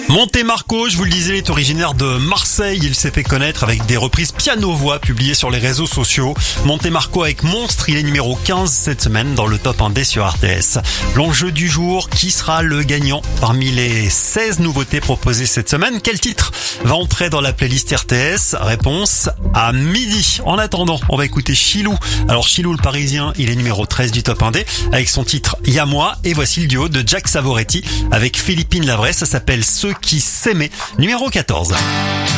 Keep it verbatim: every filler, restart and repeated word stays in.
Monte Marco, je vous le disais, il est originaire de Marseille. Il s'est fait connaître avec des reprises piano-voix publiées sur les réseaux sociaux. Monte Marco avec Monstre, il est numéro quinze cette semaine dans le top un D sur R T S. L'enjeu du jour, qui sera le gagnant parmi les seize nouveautés proposées cette semaine? Quel titre va entrer dans la playlist R T S? Réponse à midi. En attendant, on va écouter Chilou. Alors Chilou le Parisien, il est numéro treize du top un D avec son titre Y'a moi. Et voici le duo de Jack Savoretti avec Philippine Lavray. Ça s'appelle Ceux qui s'aimaient, numéro quatorze.